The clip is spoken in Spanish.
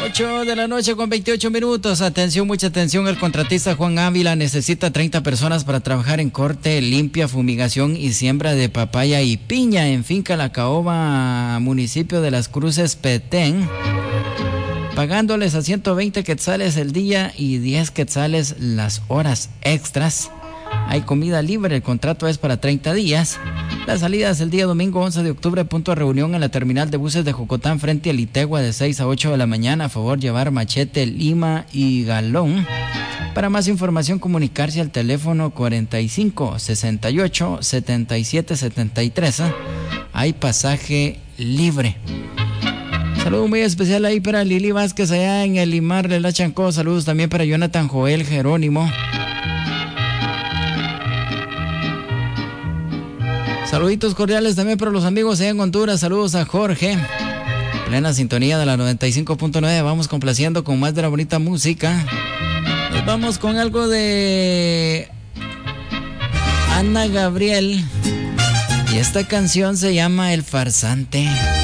8 de la noche con 28 minutos. Atención, mucha atención. El contratista Juan Ávila necesita 30 personas para trabajar en corte, limpia, fumigación y siembra de papaya y piña en Finca La Caoba, municipio de Las Cruces, Petén. Pagándoles a 120 quetzales el día y 10 quetzales las horas extras. Hay comida libre, el contrato es para 30 días. La salida es el día domingo 11 de octubre, punto de reunión en la terminal de buses de Jocotán frente al Itegua de 6 a 8 de la mañana. A favor llevar machete, lima y galón. Para más información comunicarse al teléfono 45 68 77 73. Hay pasaje libre. Saludo muy especial ahí para Lili Vázquez allá en el Limar de la Chancó. Saludos también para Jonathan Joel Jerónimo. Saluditos cordiales también para los amigos allá en Honduras. Saludos a Jorge. Plena sintonía de la 95.9. Vamos complaciendo con más de la bonita música. Nos vamos con algo de Ana Gabriel. Y esta canción se llama El Farsante.